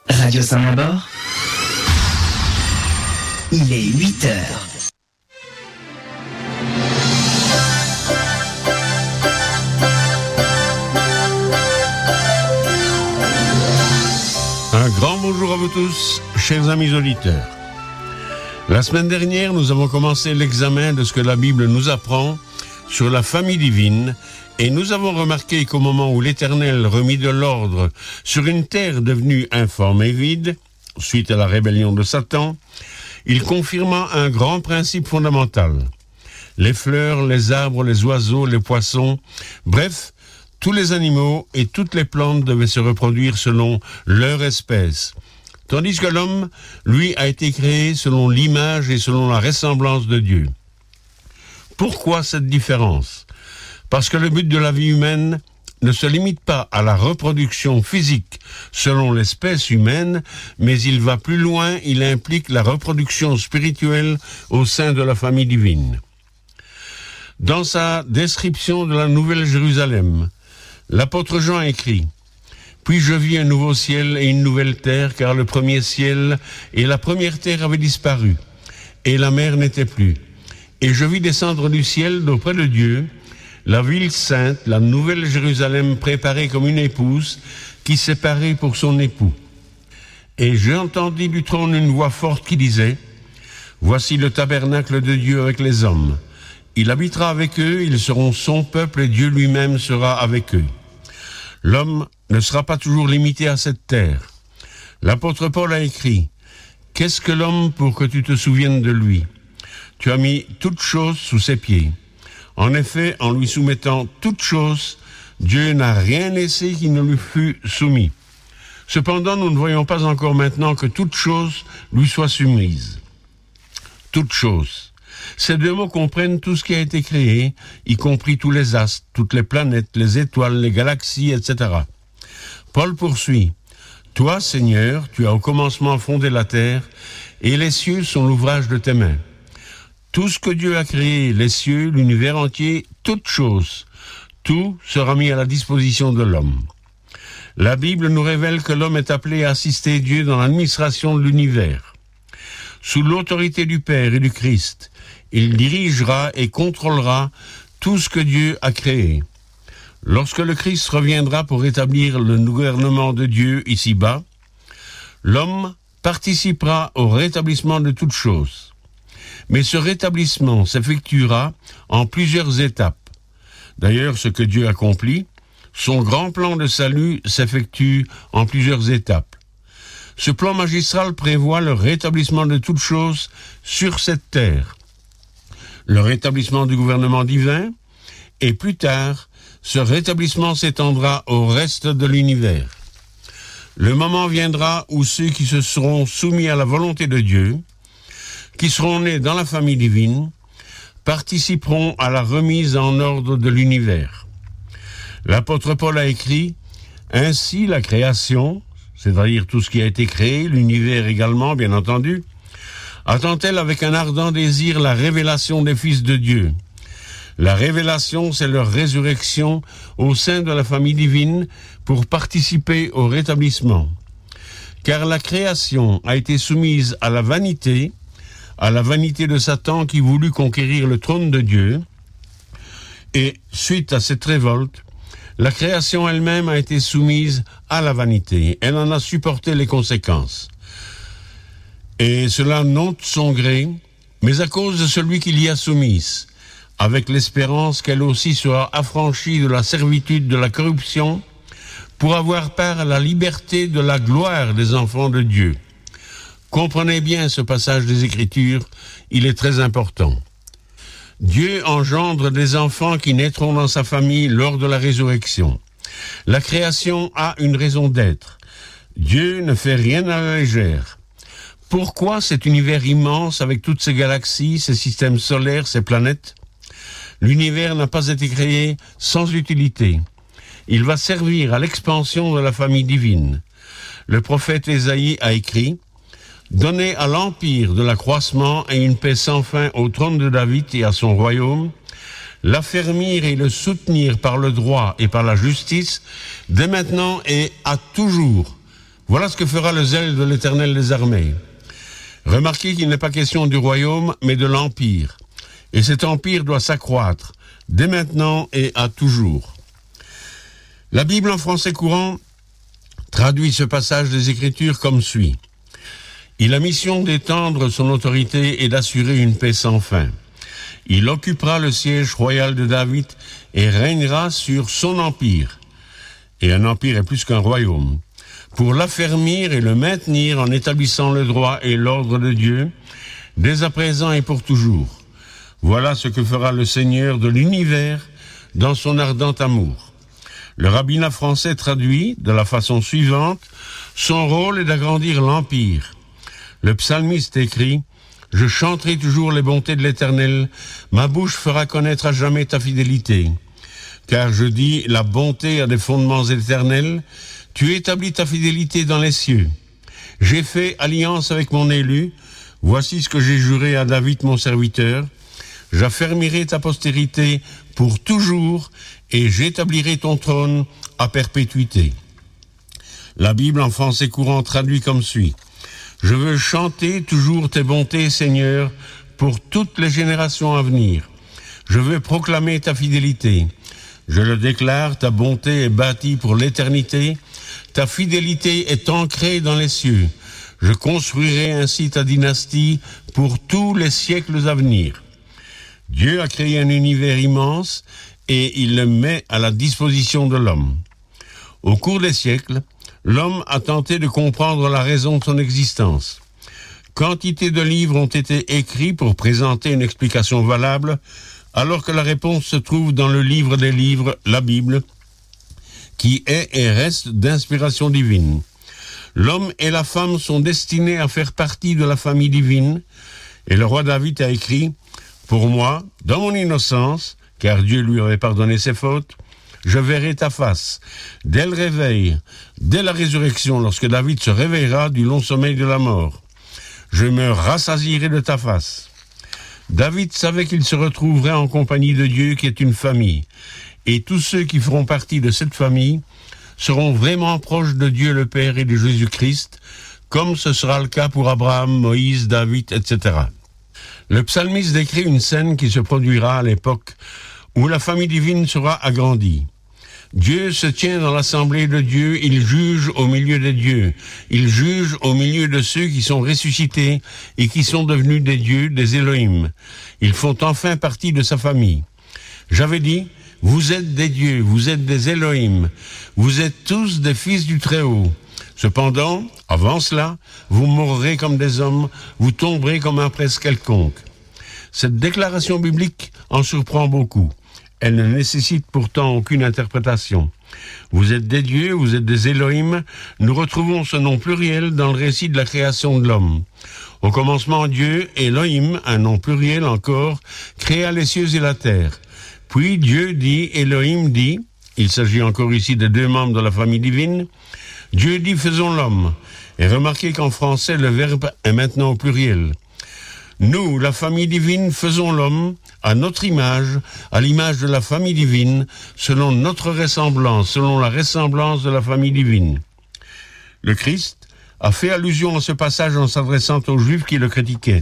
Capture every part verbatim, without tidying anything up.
Radio Saint-Labor, il est huit heures. Un grand bonjour à vous tous, chers amis auditeurs. La semaine dernière, nous avons commencé l'examen de ce que la Bible nous apprend sur la famille divine, et nous avons remarqué qu'au moment où l'Éternel remit de l'ordre sur une terre devenue informe et vide, suite à la rébellion de Satan, il confirma un grand principe fondamental. Les fleurs, les arbres, les oiseaux, les poissons, bref, tous les animaux et toutes les plantes devaient se reproduire selon leur espèce, tandis que l'homme, lui, a été créé selon l'image et selon la ressemblance de Dieu. Pourquoi cette différence ? Parce que le but de la vie humaine ne se limite pas à la reproduction physique selon l'espèce humaine, mais il va plus loin, il implique la reproduction spirituelle au sein de la famille divine. Dans sa description de la Nouvelle Jérusalem, l'apôtre Jean écrit « Puis je vis un nouveau ciel et une nouvelle terre, car le premier ciel et la première terre avaient disparu, et la mer n'était plus. Et je vis descendre du ciel d'auprès de Dieu, la ville sainte, la nouvelle Jérusalem préparée comme une épouse qui s'est parée pour son époux. Et j'entendis du trône une voix forte qui disait « Voici le tabernacle de Dieu avec les hommes. Il habitera avec eux, ils seront son peuple et Dieu lui-même sera avec eux. L'homme ne sera pas toujours limité à cette terre. L'apôtre Paul a écrit « Qu'est-ce que l'homme pour que tu te souviennes de lui ? Tu as mis toutes choses sous ses pieds. » En effet, en lui soumettant toutes choses, Dieu n'a rien laissé qui ne lui fût soumis. Cependant, nous ne voyons pas encore maintenant que toutes choses lui soient soumises. Toutes choses. Ces deux mots comprennent tout ce qui a été créé, y compris tous les astres, toutes les planètes, les étoiles, les galaxies, et cetera. Paul poursuit. « Toi, Seigneur, tu as au commencement fondé la terre, et les cieux sont l'ouvrage de tes mains. Tout ce que Dieu a créé, les cieux, l'univers entier, toutes choses, tout sera mis à la disposition de l'homme. » La Bible nous révèle que l'homme est appelé à assister Dieu dans l'administration de l'univers. Sous l'autorité du Père et du Christ, il dirigera et contrôlera tout ce que Dieu a créé. Lorsque le Christ reviendra pour établir le gouvernement de Dieu ici-bas, l'homme participera au rétablissement de toutes choses. Mais ce rétablissement s'effectuera en plusieurs étapes. D'ailleurs, ce que Dieu accomplit, son grand plan de salut s'effectue en plusieurs étapes. Ce plan magistral prévoit le rétablissement de toutes choses sur cette terre, le rétablissement du gouvernement divin, et plus tard, ce rétablissement s'étendra au reste de l'univers. Le moment viendra où ceux qui se seront soumis à la volonté de Dieu, qui seront nés dans la famille divine, participeront à la remise en ordre de l'univers. L'apôtre Paul a écrit « Ainsi la création, c'est-à-dire tout ce qui a été créé, l'univers également, bien entendu, attend-elle avec un ardent désir la révélation des fils de Dieu. La révélation, c'est leur résurrection au sein de la famille divine pour participer au rétablissement. Car la création a été soumise à la vanité, à la vanité de Satan qui voulut conquérir le trône de Dieu. Et suite à cette révolte, la création elle-même a été soumise à la vanité. Elle en a supporté les conséquences. Et cela non de son gré, mais à cause de celui qui l'y a soumise, avec l'espérance qu'elle aussi sera affranchie de la servitude de la corruption, pour avoir part à la liberté de la gloire des enfants de Dieu. Comprenez bien ce passage des Écritures, il est très important. Dieu engendre des enfants qui naîtront dans sa famille lors de la résurrection. La création a une raison d'être. Dieu ne fait rien à la légère. Pourquoi cet univers immense avec toutes ces galaxies, ces systèmes solaires, ces planètes ? L'univers n'a pas été créé sans utilité. Il va servir à l'expansion de la famille divine. Le prophète Ésaïe a écrit « Donnez à l'empire de l'accroissement et une paix sans fin au trône de David et à son royaume, l'affermir et le soutenir par le droit et par la justice, dès maintenant et à toujours, Voilà ce que fera le zèle de l'Éternel des armées. Remarquez qu'il n'est pas question du royaume, mais de l'empire. Et cet empire doit s'accroître, dès maintenant et à toujours. La Bible en français courant traduit ce passage des Écritures comme suit. Il a mission d'étendre son autorité et d'assurer une paix sans fin. Il occupera le siège royal de David et régnera sur son empire. Et un empire est plus qu'un royaume. Pour l'affermir et le maintenir en établissant le droit et l'ordre de Dieu, dès à présent et pour toujours. Voilà ce que fera le Seigneur de l'univers dans son ardent amour. Le rabbinat français traduit de la façon suivante, son rôle est d'agrandir l'empire. Le psalmiste écrit, « Je chanterai toujours les bontés de l'Éternel, ma bouche fera connaître à jamais ta fidélité. Car je dis, la bonté a des fondements éternels, tu établis ta fidélité dans les cieux. J'ai fait alliance avec mon élu, voici ce que j'ai juré à David mon serviteur, j'affermirai ta postérité pour toujours et j'établirai ton trône à perpétuité. » La Bible en français courant traduit comme suit. « Je veux chanter toujours tes bontés, Seigneur, pour toutes les générations à venir. Je veux proclamer ta fidélité. Je le déclare, ta bonté est bâtie pour l'éternité. Ta fidélité est ancrée dans les cieux. Je construirai ainsi ta dynastie pour tous les siècles à venir. » Dieu a créé un univers immense et il le met à la disposition de l'homme. Au cours des siècles, l'homme a tenté de comprendre la raison de son existence. Quantité de livres ont été écrits pour présenter une explication valable, alors que la réponse se trouve dans le livre des livres, la Bible, qui est et reste d'inspiration divine. L'homme et la femme sont destinés à faire partie de la famille divine, et le roi David a écrit « Pour moi, dans mon innocence, car Dieu lui avait pardonné ses fautes, je verrai ta face. Dès le réveil, dès la résurrection, lorsque David se réveillera du long sommeil de la mort, je me rassasierai de ta face. » David savait qu'il se retrouverait en compagnie de Dieu qui est une famille, et tous ceux qui feront partie de cette famille seront vraiment proches de Dieu le Père et de Jésus-Christ, comme ce sera le cas pour Abraham, Moïse, David, et cetera. Le psalmiste décrit une scène qui se produira à l'époque où la famille divine sera agrandie. Dieu se tient dans l'assemblée de Dieu, il juge au milieu des dieux, il juge au milieu de ceux qui sont ressuscités et qui sont devenus des dieux, des Elohim. Ils font enfin partie de sa famille. J'avais dit, vous êtes des dieux, vous êtes des Elohim, vous êtes tous des fils du Très-Haut. Cependant, avant cela, vous mourrez comme des hommes, vous tomberez comme un prince quelconque. Cette déclaration biblique en surprend beaucoup. Elle ne nécessite pourtant aucune interprétation. Vous êtes des dieux, vous êtes des Elohim. Nous retrouvons ce nom pluriel dans le récit de la création de l'homme. Au commencement, Dieu, Elohim, un nom pluriel encore, créa les cieux et la terre. Puis Dieu dit, Elohim dit, il s'agit encore ici de deux membres de la famille divine, Dieu dit, faisons l'homme. Et remarquez qu'en français, le verbe est maintenant au pluriel. Nous, la famille divine, faisons l'homme à notre image, à l'image de la famille divine, selon notre ressemblance, selon la ressemblance de la famille divine. Le Christ a fait allusion à ce passage en s'adressant aux Juifs qui le critiquaient.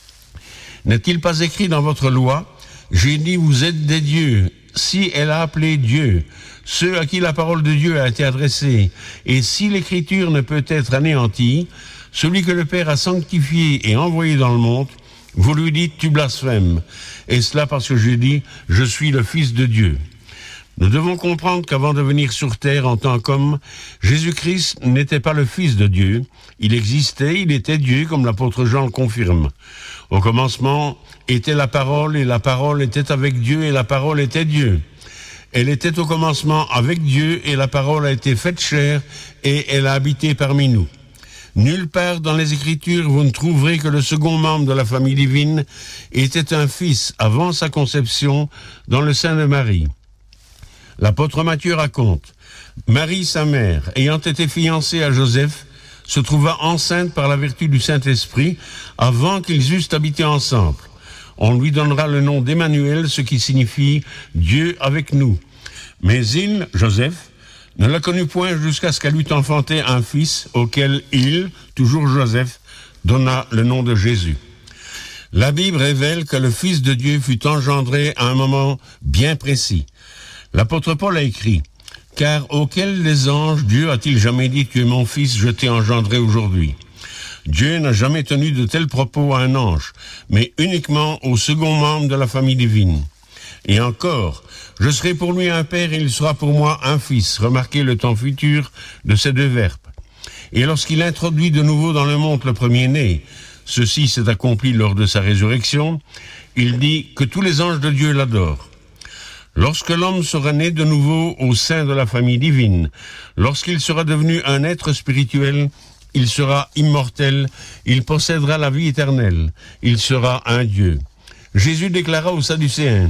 N'est-il pas écrit dans votre loi, « J'ai dit, vous êtes des dieux », si elle a appelé Dieu, ceux à qui la parole de Dieu a été adressée, et si l'écriture ne peut être anéantie, celui que le Père a sanctifié et envoyé dans le monde, vous lui dites, tu blasphèmes. Et cela parce que j'ai dit, je suis le Fils de Dieu. Nous devons comprendre qu'avant de venir sur terre en tant qu'homme, Jésus-Christ n'était pas le Fils de Dieu. Il existait, il était Dieu, comme l'apôtre Jean le confirme. Au commencement était la parole, et la parole était avec Dieu, et la parole était Dieu. Elle était au commencement avec Dieu, et la parole a été faite chair, et elle a habité parmi nous. Nulle part dans les Écritures vous ne trouverez que le second membre de la famille divine était un fils avant sa conception dans le sein de Marie. L'apôtre Matthieu raconte, Marie, sa mère, ayant été fiancée à Joseph, se trouva enceinte par la vertu du Saint-Esprit avant qu'ils eussent habité ensemble. On lui donnera le nom d'Emmanuel, ce qui signifie Dieu avec nous. Mais il, Joseph, ne la connut point jusqu'à ce qu'elle eût enfanté un fils auquel il, toujours Joseph, donna le nom de Jésus. La Bible révèle que le Fils de Dieu fut engendré à un moment bien précis. L'apôtre Paul a écrit « Car auquel des anges Dieu a-t-il jamais dit « Tu es mon fils, je t'ai engendré aujourd'hui » Dieu n'a jamais tenu de tels propos à un ange, mais uniquement au second membre de la famille divine. Et encore, je serai pour lui un père et il sera pour moi un fils. Remarquez le temps futur de ces deux verbes. Et lorsqu'il introduit de nouveau dans le monde le premier-né, ceci s'est accompli lors de sa résurrection, il dit que tous les anges de Dieu l'adorent. Lorsque l'homme sera né de nouveau au sein de la famille divine, lorsqu'il sera devenu un être spirituel, il sera immortel, il possédera la vie éternelle, il sera un Dieu. Jésus déclara aux Sadducéens,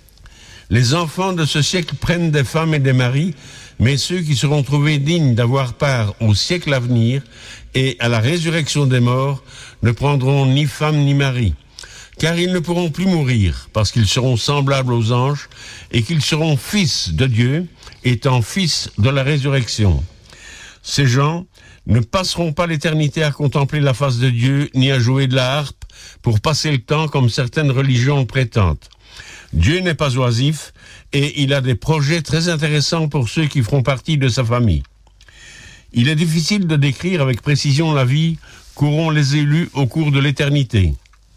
« Les enfants de ce siècle prennent des femmes et des maris, mais ceux qui seront trouvés dignes d'avoir part au siècle à venir et à la résurrection des morts ne prendront ni femme ni mari, car ils ne pourront plus mourir, parce qu'ils seront semblables aux anges et qu'ils seront fils de Dieu, étant fils de la résurrection. Ces gens ne passeront pas l'éternité à contempler la face de Dieu, ni à jouer de la harpe pour passer le temps comme certaines religions le prétendent. Dieu n'est pas oisif et il a des projets très intéressants pour ceux qui feront partie de sa famille. Il est difficile de décrire avec précision la vie qu'auront les élus au cours de l'éternité.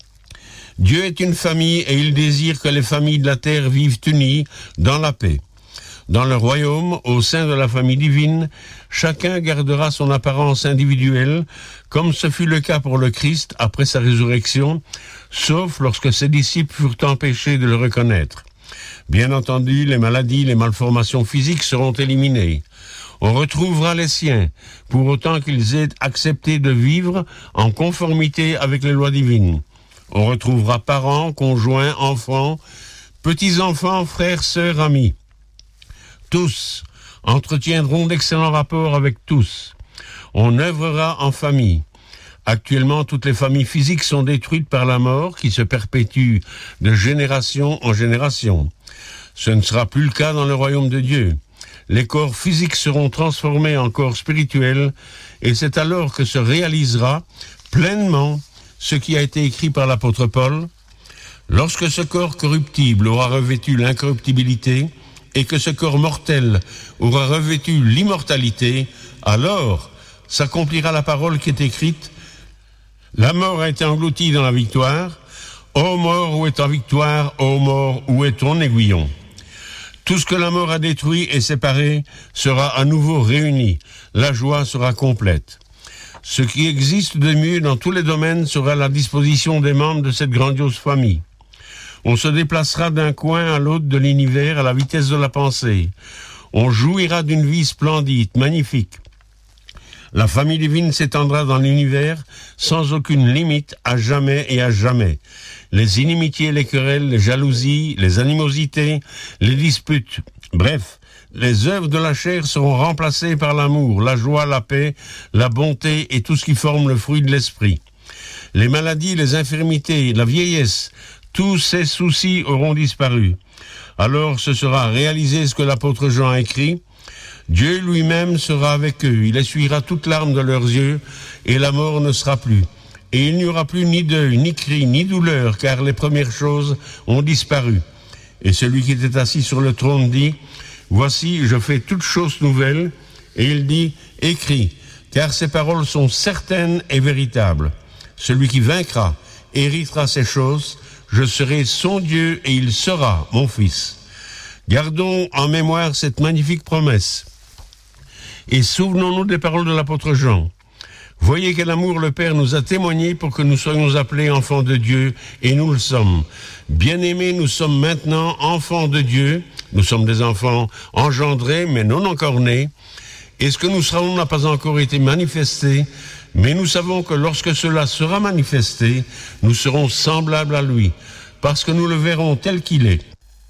Dieu est une famille et il désire que les familles de la terre vivent unies dans la paix. Dans le royaume, au sein de la famille divine, chacun gardera son apparence individuelle, comme ce fut le cas pour le Christ après sa résurrection, sauf lorsque ses disciples furent empêchés de le reconnaître. Bien entendu, les maladies, les malformations physiques seront éliminées. On retrouvera les siens, pour autant qu'ils aient accepté de vivre en conformité avec les lois divines. On retrouvera parents, conjoints, enfants, petits-enfants, frères, sœurs, amis. Tous entretiendront d'excellents rapports avec tous. On œuvrera en famille. Actuellement, toutes les familles physiques sont détruites par la mort qui se perpétue de génération en génération. Ce ne sera plus le cas dans le royaume de Dieu. Les corps physiques seront transformés en corps spirituels et c'est alors que se réalisera pleinement ce qui a été écrit par l'apôtre Paul. Lorsque ce corps corruptible aura revêtu l'incorruptibilité et que ce corps mortel aura revêtu l'immortalité, alors s'accomplira la parole qui est écrite. La mort a été engloutie dans la victoire. Ô mort, où est ta victoire? Ô mort, où est ton aiguillon? Tout ce que la mort a détruit et séparé sera à nouveau réuni. La joie sera complète. Ce qui existe de mieux dans tous les domaines sera à la disposition des membres de cette grandiose famille. On se déplacera d'un coin à l'autre de l'univers à la vitesse de la pensée. On jouira d'une vie splendide, magnifique. La famille divine s'étendra dans l'univers sans aucune limite, à jamais et à jamais. Les inimitiés, les querelles, les jalousies, les animosités, les disputes, bref, les œuvres de la chair seront remplacées par l'amour, la joie, la paix, la bonté et tout ce qui forme le fruit de l'esprit. Les maladies, les infirmités, la vieillesse, tous ces soucis auront disparu. Alors ce sera réalisé ce que l'apôtre Jean a écrit. Dieu lui-même sera avec eux, il essuiera toute larme de leurs yeux, et la mort ne sera plus. Et il n'y aura plus ni deuil, ni cri, ni douleur, car les premières choses ont disparu. Et celui qui était assis sur le trône dit, « Voici, je fais toutes choses nouvelles. » Et il dit, « Écris, car ces paroles sont certaines et véritables. Celui qui vaincra héritera ces choses. Je serai son Dieu et il sera mon fils. » Gardons en mémoire cette magnifique promesse. Et souvenons-nous des paroles de l'apôtre Jean. Voyez quel amour le Père nous a témoigné pour que nous soyons appelés enfants de Dieu, et nous le sommes. Bien-aimés, nous sommes maintenant enfants de Dieu. Nous sommes des enfants engendrés, mais non encore nés. Et ce que nous serons n'a pas encore été manifesté, mais nous savons que lorsque cela sera manifesté, nous serons semblables à lui, parce que nous le verrons tel qu'il est.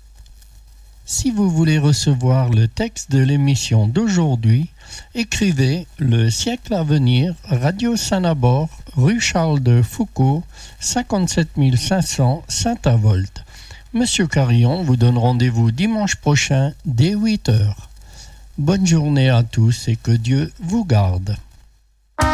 Si vous voulez recevoir le texte de l'émission d'aujourd'hui, écrivez Le siècle à venir, Radio Saint-Nabord, rue Charles de Foucault, cinquante-sept mille cinq cents Saint-Avold. Monsieur Carillon vous donne rendez-vous dimanche prochain dès huit heures. Bonne journée à tous et que Dieu vous garde.